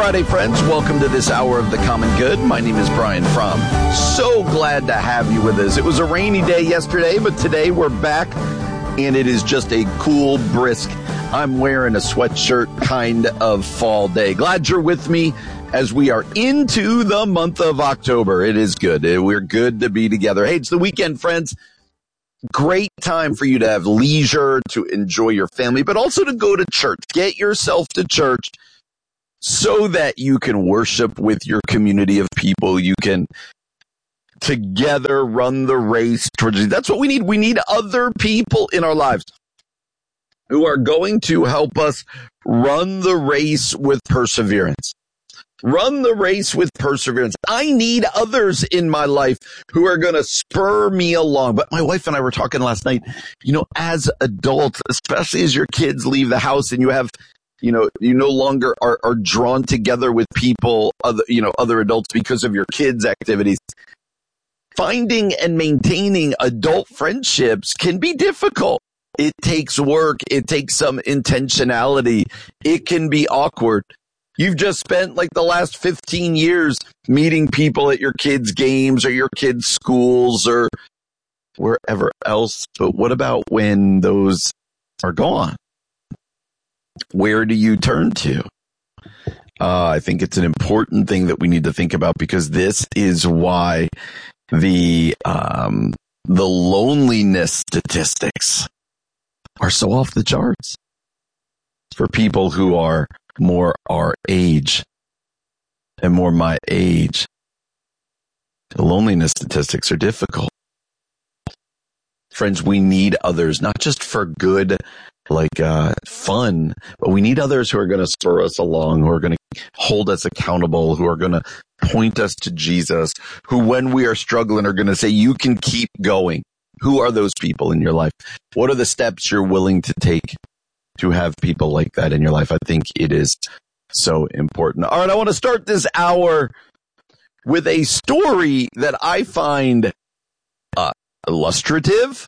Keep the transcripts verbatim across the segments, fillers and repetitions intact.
Friday, friends. Welcome to this hour of the Common Good. My name is Brian Fromm. So glad to have you with us. It was a rainy day yesterday, but today we're back, and it is just a cool, brisk, I'm wearing a sweatshirt kind of fall day. Glad you're with me as we are into the month of October. It is good. We're good to be together. Hey, it's the weekend, friends. Great time for you to have leisure, to enjoy your family, but also to go to church. Get yourself to church so that you can worship with your community of people. You can together run the race towards it. That's what we need. We need other people in our lives who are going to help us run the race with perseverance. Run the race with perseverance. I need others in my life who are going to spur me along. But my wife and I were talking last night, you know, as adults, especially as your kids leave the house and you have, you know, you no longer are, are drawn together with people, other, you know, other adults because of your kids' activities. Finding and maintaining adult friendships can be difficult. It takes work. It takes some intentionality. It can be awkward. You've just spent like the last fifteen years meeting people at your kids' games or your kids' schools or wherever else. But what about when those are gone? Where do you turn to? Uh, I think it's an important thing that we need to think about, because this is why the um, the loneliness statistics are so off the charts for people who are more our age and more my age. The loneliness statistics are difficult. Friends, we need others, not just for good, like uh, fun, but we need others who are going to spur us along, who are going to hold us accountable, who are going to point us to Jesus, who when we are struggling are going to say, you can keep going. Who are those people in your life? What are the steps you're willing to take to have people like that in your life? I think it is so important. All right, I want to start this hour with a story that I find uh, illustrative,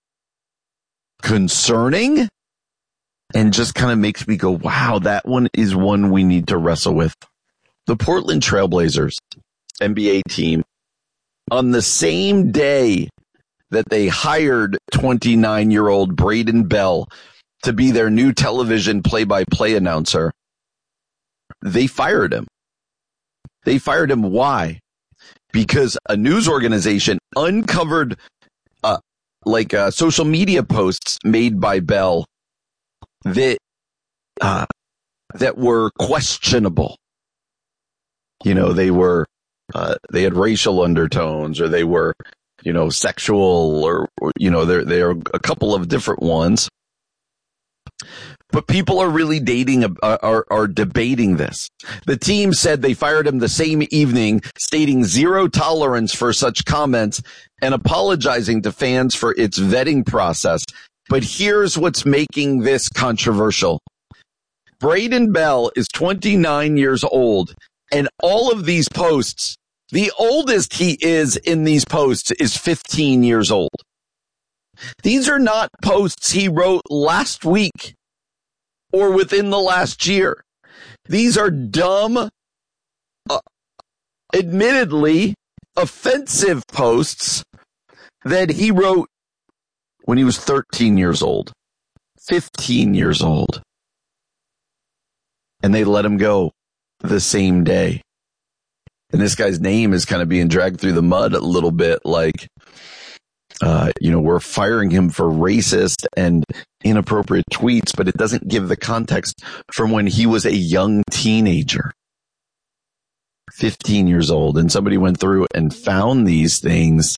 concerning, and just kind of makes me go, wow, that one is one we need to wrestle with. The Portland Trailblazers N B A team, on the same day that they hired twenty-nine-year-old Braden Bell to be their new television play-by-play announcer, they fired him. They fired him. Why? Because a news organization uncovered uh, like uh, social media posts made by Bell that uh, that were questionable. You know, they were uh, they had racial undertones, or they were, you know, sexual, or, or you know, there there are a couple of different ones. But people are really dating, uh, are, are debating this. The team said they fired him the same evening, stating zero tolerance for such comments and apologizing to fans for its vetting process. But here's what's making this controversial. Braden Bell is twenty-nine years old, and all of these posts, the oldest he is in these posts is fifteen years old. These are not posts he wrote last week or within the last year. These are dumb, uh, admittedly offensive posts that he wrote when he was thirteen years old, fifteen years old. And they let him go the same day. And this guy's name is kind of being dragged through the mud a little bit, like, Uh, you know, we're firing him for racist and inappropriate tweets, but it doesn't give the context from when he was a young teenager, fifteen years old. And somebody went through and found these things.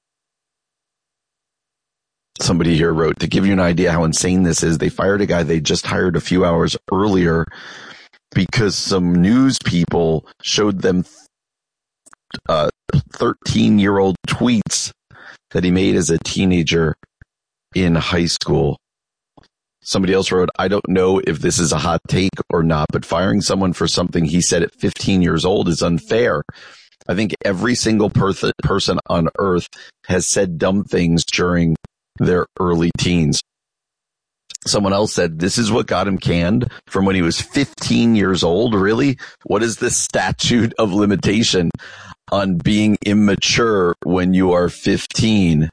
Somebody here wrote, to give you an idea how insane this is, they fired a guy they just hired a few hours earlier because some news people showed them uh, thirteen-year-old tweets that he made as a teenager in high school. Somebody else wrote, I don't know if this is a hot take or not, but firing someone for something he said at fifteen years old is unfair. I think every single per- person on earth has said dumb things during their early teens. Someone else said, this is what got him canned from when he was fifteen years old. Really? What is the statute of limitation on being immature when you are fifteen?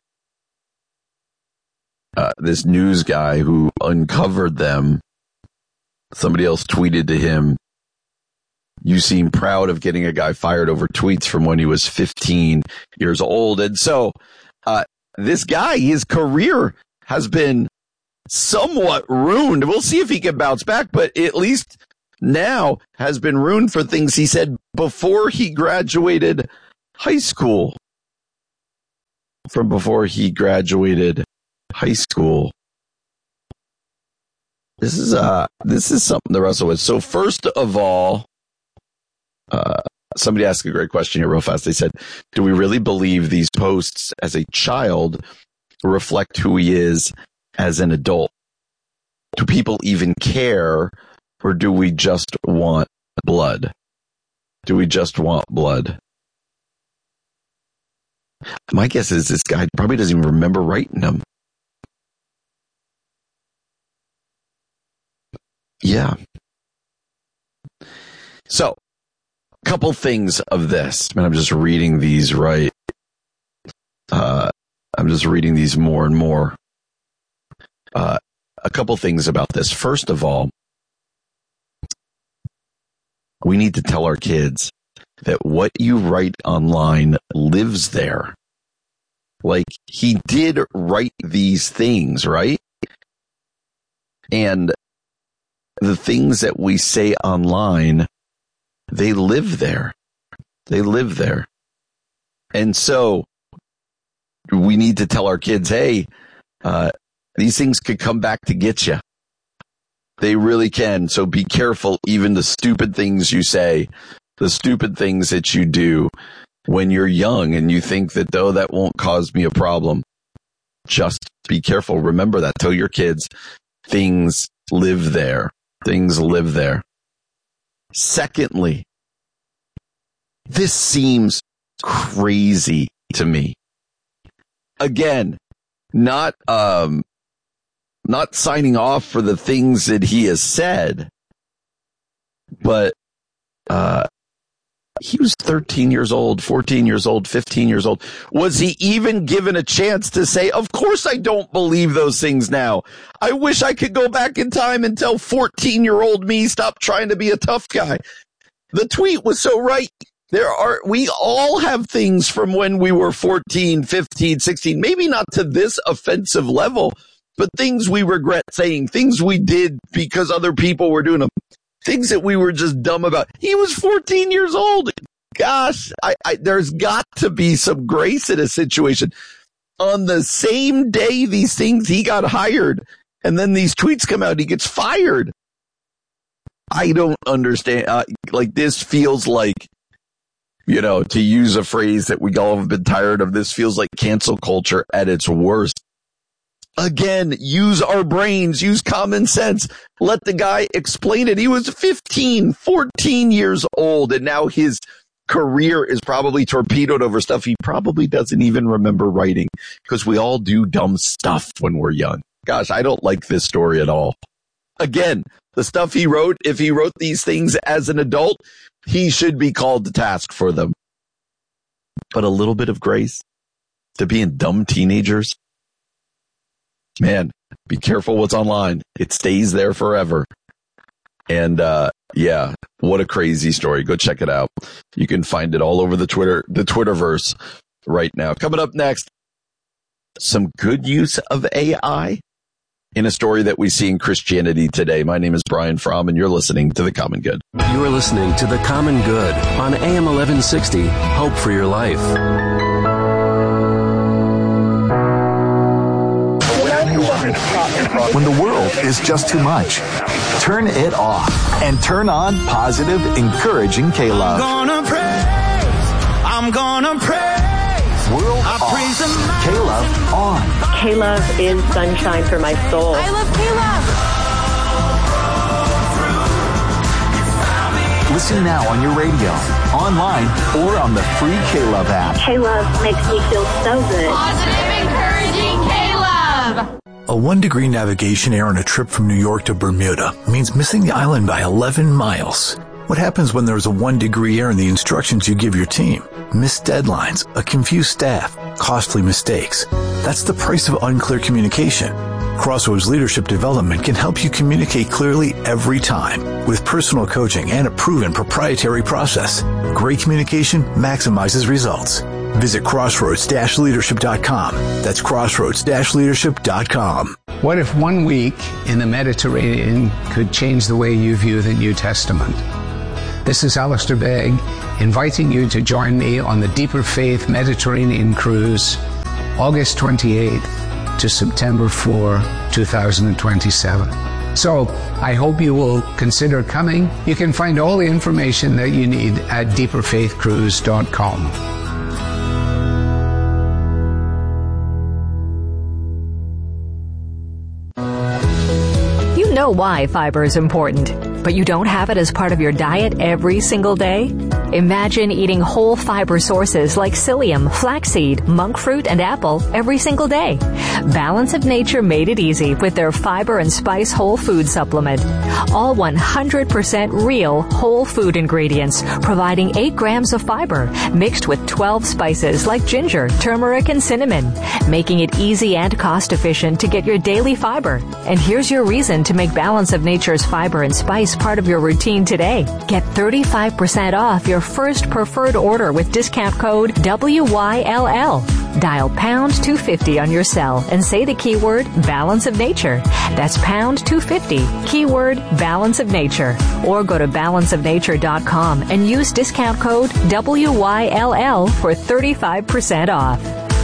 Uh, this news guy who uncovered them, somebody else tweeted to him, you seem proud of getting a guy fired over tweets from when he was fifteen years old. And so uh, this guy, his career has been somewhat ruined. We'll see if he can bounce back, but at least now has been ruined for things he said before he graduated high school. From before he graduated high school. This is uh this is something to wrestle with. So first of all, uh somebody asked a great question here real fast. They said, do we really believe these posts as a child reflect who he is as an adult? Do people even care, or do we just want blood? Do we just want blood? My guess is this guy probably doesn't even remember writing them. Yeah. So, a couple things of this. Man, I'm just reading these right. Uh, I'm just reading these more and more. Uh, a couple things about this. First of all, we need to tell our kids that what you write online lives there. Like, he did write these things, right? And the things that we say online, they live there. They live there. And so we need to tell our kids, hey, uh, these things could come back to get you. They really can. So be careful, even the stupid things you say, the stupid things that you do when you're young and you think that, though, that won't cause me a problem. Just be careful. Remember that. Tell your kids things live there. Things live there. Secondly, this seems crazy to me. Again, not um, not signing off for the things that he has said, but uh, he was thirteen years old, fourteen years old, fifteen years old. Was he even given a chance to say, of course I don't believe those things now. I wish I could go back in time and tell fourteen-year-old me, stop trying to be a tough guy. The tweet was so right. There are, we all have things from when we were fourteen, fifteen, sixteen, maybe not to this offensive level, but things we regret saying, things we did because other people were doing them. Things that we were just dumb about. He was fourteen years old. Gosh, I, I, there's got to be some grace in a situation. On the same day these things, he got hired, and then these tweets come out, he gets fired. I don't understand. Uh, like, this feels like, you know, to use a phrase that we all have been tired of, this feels like cancel culture at its worst. Again, use our brains, use common sense. Let the guy explain it. He was fifteen, fourteen years old, and now his career is probably torpedoed over stuff he probably doesn't even remember writing, because we all do dumb stuff when we're young. Gosh, I don't like this story at all. Again, the stuff he wrote, if he wrote these things as an adult, he should be called to task for them. But a little bit of grace to being dumb teenagers. Man, be careful what's online. It stays there forever. And, uh, yeah, what a crazy story. Go check it out. You can find it all over the Twitter, the Twitterverse right now. Coming up next, some good use of A I in a story that we see in Christianity Today. My name is Brian Fromm, and you're listening to The Common Good. You are listening to The Common Good on A M eleven sixty, Hope for Your Life. When the world is just too much, turn it off and turn on positive, encouraging K-Love. I'm gonna praise, I'm gonna praise. World I off, praise the K-Love on. K-Love is sunshine for my soul. I love K-Love. Listen now on your radio, online, or on the free K-Love app. K-Love makes me feel so good. Positive, encouraging K-Love. A one-degree navigation error on a trip from New York to Bermuda means missing the island by eleven miles. What happens when there's a one-degree error in the instructions you give your team? Missed deadlines, a confused staff, costly mistakes. That's the price of unclear communication. Crossroads Leadership Development can help you communicate clearly every time with personal coaching and a proven proprietary process. Great communication maximizes results. Visit crossroads dash leadership dot com. That's crossroads dash leadership dot com. What if one week in the Mediterranean could change the way you view the New Testament? This is Alistair Begg, inviting you to join me on the Deeper Faith Mediterranean Cruise, August twenty-eighth to September fourth, twenty twenty-seven. So, I hope you will consider coming. You can find all the information that you need at deeper faith cruise dot com. You know why fiber is important, but you don't have it as part of your diet every single day? Imagine eating whole fiber sources like psyllium, flaxseed, monk fruit, and apple every single day. Balance of Nature made it easy with their fiber and spice whole food supplement. All one hundred percent real whole food ingredients, providing eight grams of fiber, mixed with twelve spices like ginger, turmeric, and cinnamon, making it easy and cost-efficient to get your daily fiber. And here's your reason to make Balance of Nature's fiber and spice part of your routine today. Get thirty-five percent off your first preferred order with discount code W Y L L. Dial pound two fifty on your cell and say the keyword Balance of Nature. That's pound two fifty, keyword Balance of Nature. Or go to balance of nature dot com and use discount code W Y L L for thirty-five percent off.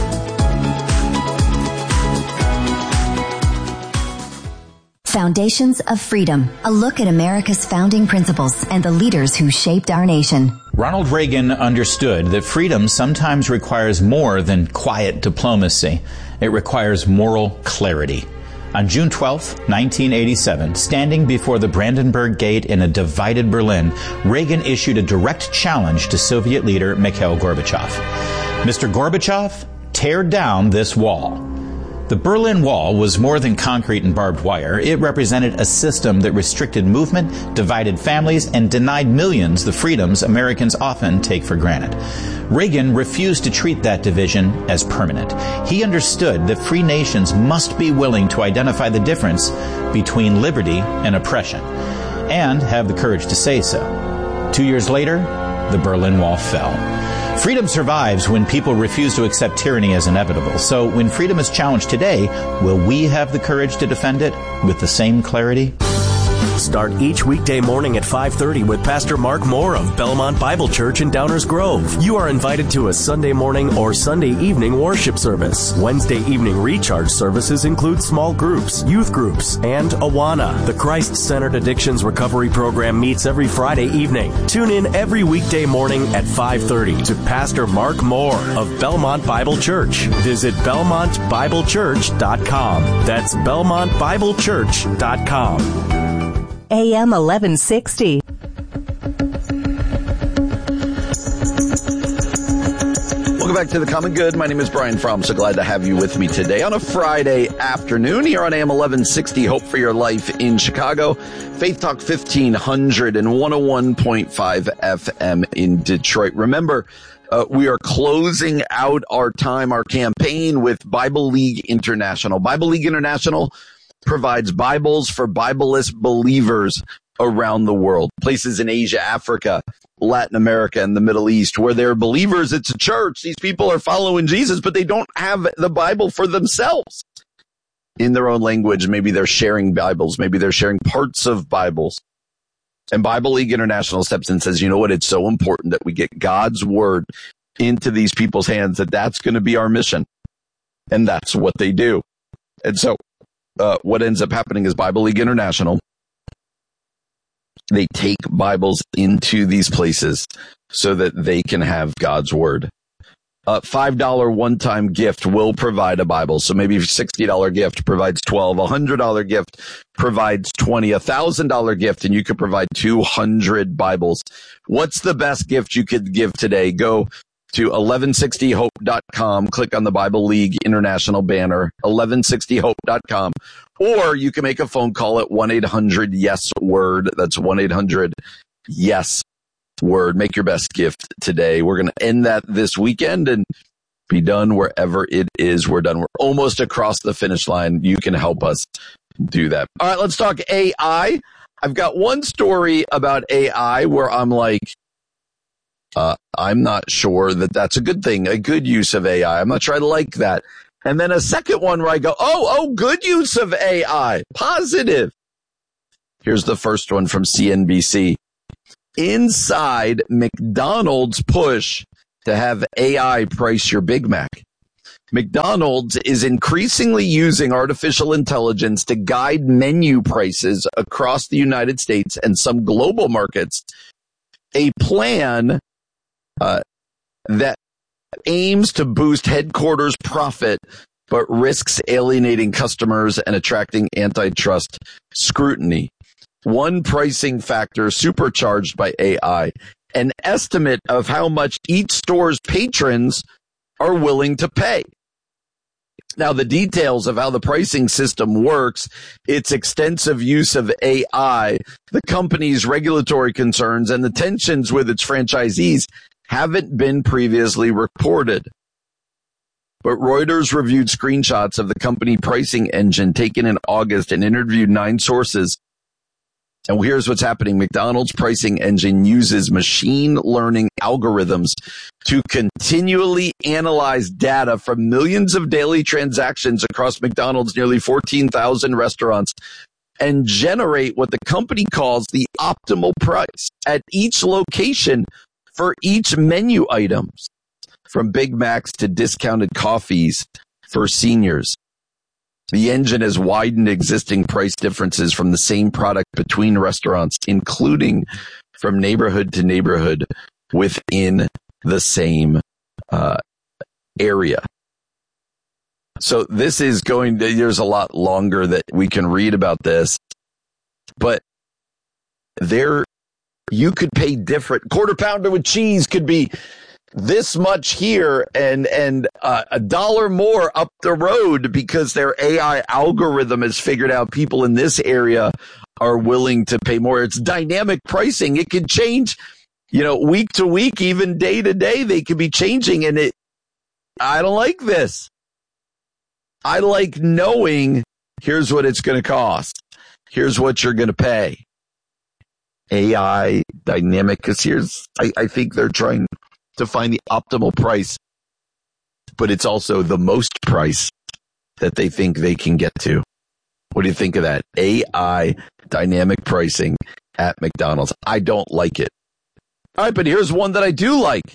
Foundations of Freedom, a look at America's founding principles and the leaders who shaped our nation. Ronald Reagan understood that freedom sometimes requires more than quiet diplomacy. It requires moral clarity. On June twelfth, nineteen eighty-seven, standing before the Brandenburg Gate in a divided Berlin, Reagan issued a direct challenge to Soviet leader Mikhail Gorbachev. Mister Gorbachev, tear down this wall. The Berlin Wall was more than concrete and barbed wire. It represented a system that restricted movement, divided families, and denied millions the freedoms Americans often take for granted. Reagan refused to treat that division as permanent. He understood that free nations must be willing to identify the difference between liberty and oppression, and have the courage to say so. Two years later, the Berlin Wall fell. Freedom survives when people refuse to accept tyranny as inevitable. So when freedom is challenged today, will we have the courage to defend it with the same clarity? Start each weekday morning at five thirty with Pastor Mark Moore of Belmont Bible Church in Downers Grove. You are invited to a Sunday morning or Sunday evening worship service. Wednesday evening recharge services include small groups, youth groups, and Awana. The Christ-Centered Addictions Recovery Program meets every Friday evening. Tune in every weekday morning at five thirty to Pastor Mark Moore of Belmont Bible Church. Visit belmont bible church dot com. That's belmont bible church dot com. A M eleven sixty. Welcome back to The Common Good. My name is Brian Fromm. So glad to have you with me today on a Friday afternoon here on A M eleven sixty, Hope for Your Life in Chicago, Faith Talk fifteen hundred and one oh one point five F M in Detroit. Remember, uh, we are closing out our time, our campaign with Bible League International. Bible League International provides Bibles for Bibleless believers around the world. Places in Asia, Africa, Latin America, and the Middle East where they're believers. It's a church. These people are following Jesus, but they don't have the Bible for themselves in their own language. Maybe they're sharing Bibles. Maybe they're sharing parts of Bibles. And Bible League International steps in and says, you know what? It's so important that we get God's word into these people's hands, that that's going to be our mission. And that's what they do. And so Uh, what ends up happening is Bible League International, they take Bibles into these places so that they can have God's word. A five dollars one-time gift will provide a Bible. So maybe a sixty dollars gift provides twelve, a one hundred dollars gift provides twenty, a one thousand dollars gift, and you could provide two hundred Bibles. What's the best gift you could give today? Go to eleven sixty hope dot com. Click on the Bible League International banner, eleven sixty hope dot com. Or you can make a phone call at one eight hundred yes word. That's one eight hundred yes word. Make your best gift today. We're going to end that this weekend and be done wherever it is. We're done. We're almost across the finish line. You can help us do that. All right, let's talk A I. I've got one story about A I where I'm like, Uh, I'm not sure that that's a good thing, a good use of A I. I'm not sure I like that. And then a second one where I go, oh, oh, good use of A I. Positive. Here's the first one from C N B C. Inside McDonald's push to have A I price your Big Mac. McDonald's is increasingly using artificial intelligence to guide menu prices across the United States and some global markets. A plan Uh, that aims to boost headquarters profit, but risks alienating customers and attracting antitrust scrutiny. One pricing factor supercharged by A I, an estimate of how much each store's patrons are willing to pay. Now, the details of how the pricing system works, its extensive use of A I, the company's regulatory concerns, and the tensions with its franchisees haven't been previously reported. But Reuters reviewed screenshots of the company pricing engine taken in August and interviewed nine sources. And here's what's happening. McDonald's pricing engine uses machine learning algorithms to continually analyze data from millions of daily transactions across McDonald's nearly fourteen thousand restaurants and generate what the company calls the optimal price at each location for each menu items, from Big Macs to discounted coffees for seniors. The engine has widened existing price differences from the same product between restaurants, including from neighborhood to neighborhood within the same uh, area. So this is going to, there's a lot longer that we can read about this, but there, you could pay different. Quarter pounder with cheese could be this much here and and uh, a dollar more up the road because their A I algorithm has figured out people in this area are willing to pay more. It's dynamic pricing. It could change, you know, week to week, even day to day. They could be changing, and it. I don't like this. I like knowing here's what it's going to cost. Here's what you're going to pay. A I dynamic, because here's, I, I think they're trying to find the optimal price, but it's also the most price that they think they can get to. What do you think of that? A I dynamic pricing at McDonald's. I don't like it. All right, but here's one that I do like.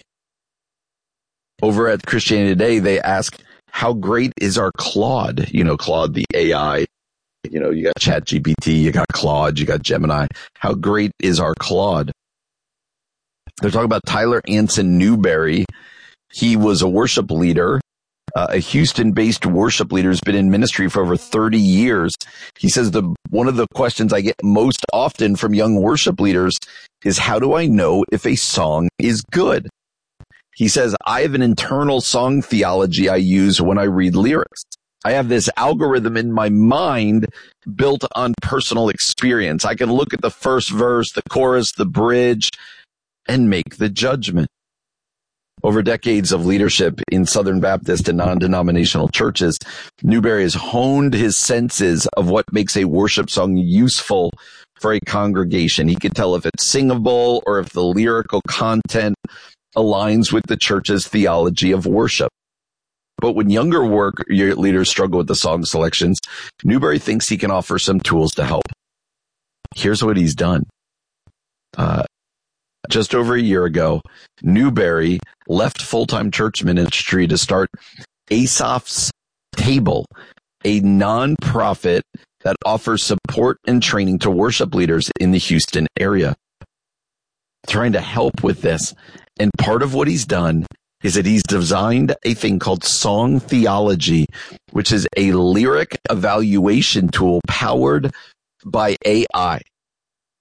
Over at Christianity Today, they ask, how great is our Claude? You know, Claude, the A I. You know, you got ChatGPT, you got Claude, you got Gemini. How great is our Claude? They're talking about Tyler Anson Newberry. He was a worship leader, uh, a Houston-based worship leader who's been in ministry for over thirty years. He says the one of the questions I get most often from young worship leaders is, how do I know if a song is good? He says, I have an internal song theology I use when I read lyrics. I have this algorithm in my mind built on personal experience. I can look at the first verse, the chorus, the bridge, and make the judgment. Over decades of leadership in Southern Baptist and non-denominational churches, Newberry has honed his senses of what makes a worship song useful for a congregation. He can tell if it's singable or if the lyrical content aligns with the church's theology of worship. But when younger work leaders struggle with the song selections, Newberry thinks he can offer some tools to help. Here's what he's done. Uh, just over a year ago, Newberry left full-time church ministry to start Asaph's Table, a nonprofit that offers support and training to worship leaders in the Houston area. Trying to help with this. And part of what he's done is that he's designed a thing called Song Theology, which is a lyric evaluation tool powered by A I.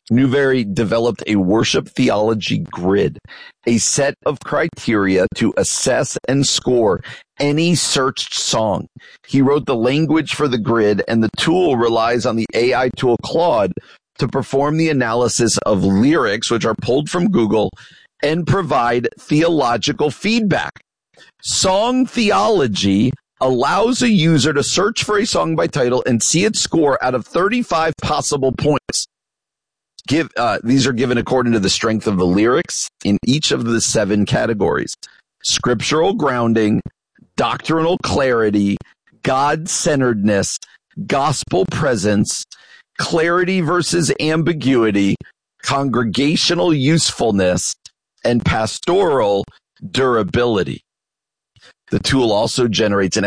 Newberry developed a worship theology grid, a set of criteria to assess and score any searched song. He wrote the language for the grid, and the tool relies on the A I tool Claude to perform the analysis of lyrics, which are pulled from Google, and provide theological feedback. Song theology allows a user to search for a song by title and see its score out of thirty-five possible points. Give, uh, these are given according to the strength of the lyrics in each of the seven categories: scriptural grounding, doctrinal clarity, God-centeredness, gospel presence, clarity versus ambiguity, congregational usefulness, and pastoral durability. The tool also generates an